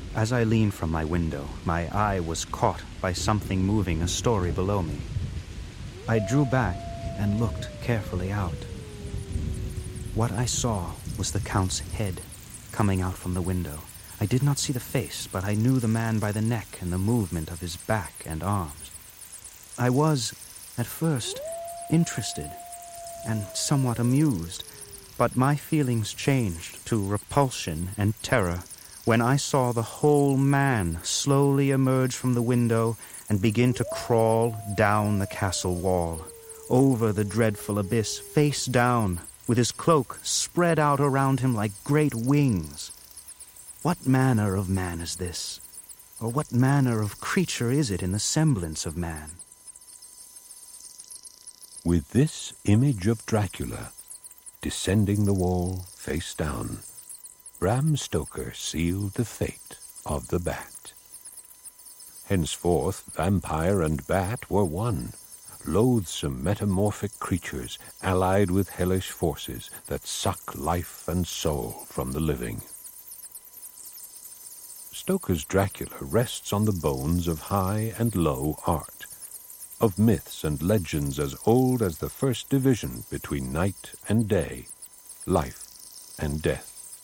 As I leaned from my window, my eye was caught by something moving a story below me. I drew back and looked carefully out. What I saw was the Count's head coming out from the window. I did not see the face, but I knew the man by the neck and the movement of his back and arms. I was, at first, interested and somewhat amused, but my feelings changed to repulsion and terror when I saw the whole man slowly emerge from the window and begin to crawl down the castle wall, over the dreadful abyss, face down, with his cloak spread out around him like great wings. What manner of man is this? Or what manner of creature is it in the semblance of man? With this image of Dracula descending the wall face down, Bram Stoker sealed the fate of the bat. Henceforth, vampire and bat were one, loathsome metamorphic creatures allied with hellish forces that suck life and soul from the living. Stoker's Dracula rests on the bones of high and low art, of myths and legends as old as the first division between night and day, life and death.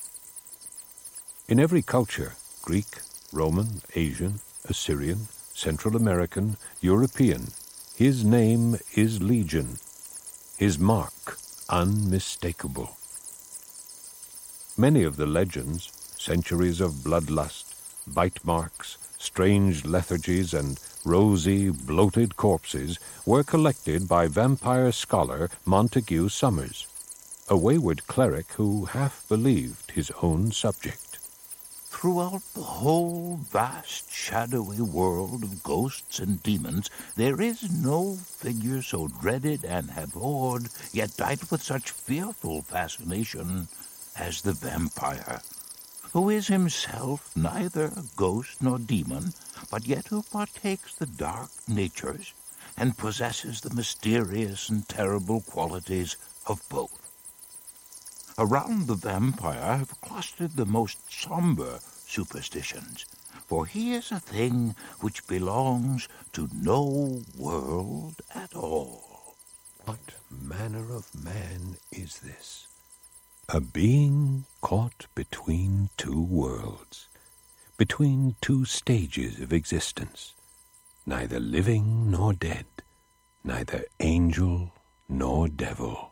In every culture, Greek, Roman, Asian, Assyrian, Central American, European, his name is Legion, his mark unmistakable. Many of the legends, centuries of bloodlust, bite marks, strange lethargies, and rosy, bloated corpses were collected by vampire scholar Montague Summers, a wayward cleric who half believed his own subject. Throughout the whole vast, shadowy world of ghosts and demons, there is no figure so dreaded and abhorred, yet died with such fearful fascination as the vampire, who is himself neither ghost nor demon, but yet who partakes the dark natures and possesses the mysterious and terrible qualities of both. Around the vampire have clustered the most somber superstitions, for he is a thing which belongs to no world at all. What manner of man is this? A being caught between two worlds, between two stages of existence, neither living nor dead, neither angel nor devil.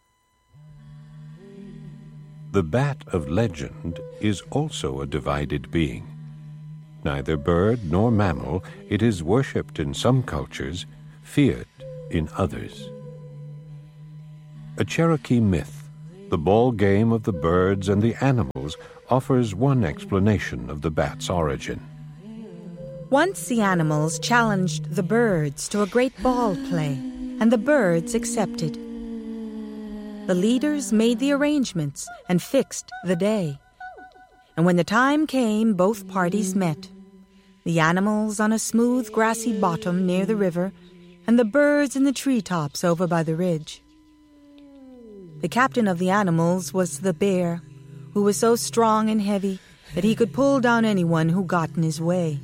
The bat of legend is also a divided being. Neither bird nor mammal, it is worshipped in some cultures, feared in others. A Cherokee myth, the ball game of the birds and the animals, offers one explanation of the bat's origin. Once the animals challenged the birds to a great ball play, and the birds accepted. The leaders made the arrangements and fixed the day. And when the time came, both parties met. The animals on a smooth, grassy bottom near the river, and the birds in the treetops over by the ridge. The captain of the animals was the bear, who was so strong and heavy that he could pull down anyone who got in his way.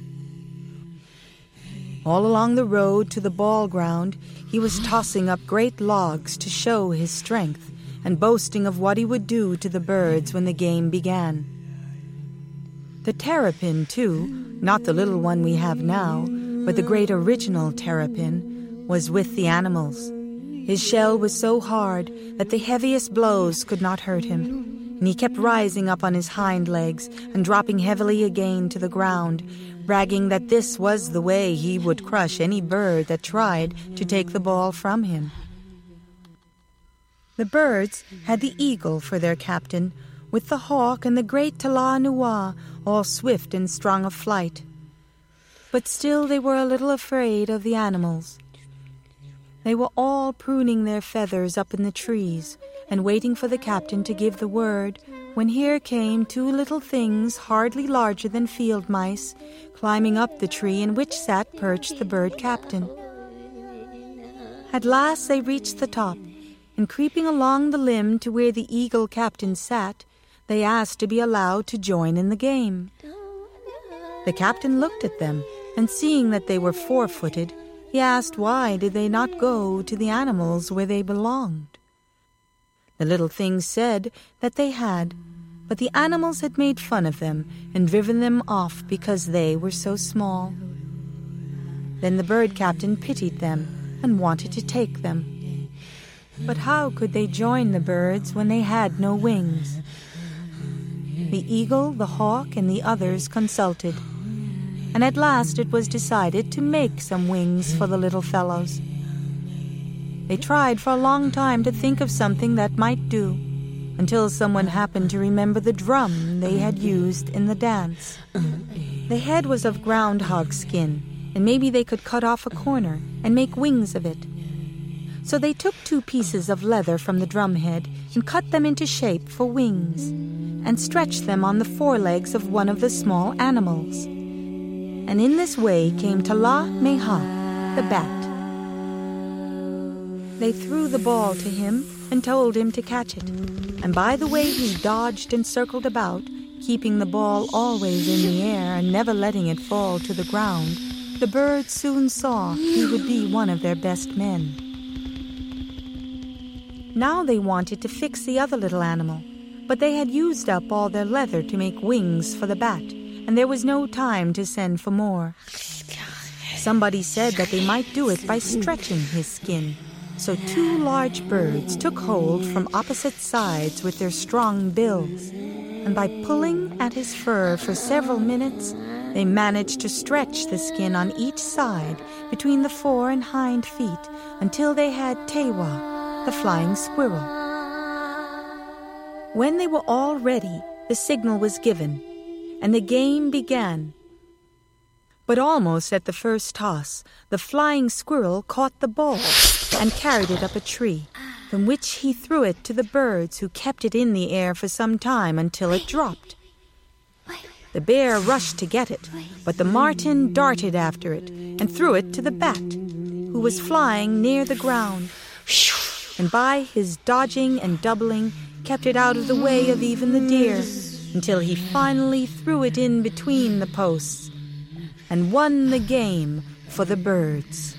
All along the road to the ball ground, he was tossing up great logs to show his strength and boasting of what he would do to the birds when the game began. The terrapin, too, not the little one we have now, but the great original terrapin, was with the animals. His shell was so hard that the heaviest blows could not hurt him, and he kept rising up on his hind legs and dropping heavily again to the ground, bragging that this was the way he would crush any bird that tried to take the ball from him. The birds had the eagle for their captain, with the hawk and the great Tala-Nua, all swift and strong of flight. But still they were a little afraid of the animals. They were all pruning their feathers up in the trees and waiting for the captain to give the word, when here came two little things hardly larger than field mice, climbing up the tree in which sat perched the bird captain. At last they reached the top, and creeping along the limb to where the eagle captain sat, they asked to be allowed to join in the game. The captain looked at them, and seeing that they were 4-footed, he asked why did they not go to the animals where they belonged. The little things said that they had, but the animals had made fun of them and driven them off because they were so small. Then the bird captain pitied them and wanted to take them. But how could they join the birds when they had no wings? The eagle, the hawk, and the others consulted, and at last it was decided to make some wings for the little fellows. They tried for a long time to think of something that might do, until someone happened to remember the drum they had used in the dance. The head was of groundhog skin, and maybe they could cut off a corner and make wings of it. So they took 2 pieces of leather from the drum head and cut them into shape for wings, and stretched them on the forelegs of one of the small animals. And in this way came Tala-Meha, the bat. They threw the ball to him and told him to catch it, and by the way he dodged and circled about, keeping the ball always in the air and never letting it fall to the ground, the birds soon saw he would be one of their best men. Now they wanted to fix the other little animal, but they had used up all their leather to make wings for the bat, and there was no time to send for more. Somebody said that they might do it by stretching his skin. So 2 large birds took hold from opposite sides with their strong bills, and by pulling at his fur for several minutes, they managed to stretch the skin on each side between the fore and hind feet until they had Tewa, the flying squirrel. When they were all ready, the signal was given, and the game began. But almost at the first toss, the flying squirrel caught the ball and carried it up a tree, from which he threw it to the birds, who kept it in the air for some time until it dropped. The bear rushed to get it, but the marten darted after it and threw it to the bat, who was flying near the ground, and by his dodging and doubling kept it out of the way of even the deer, until he finally threw it in between the posts and won the game for the birds.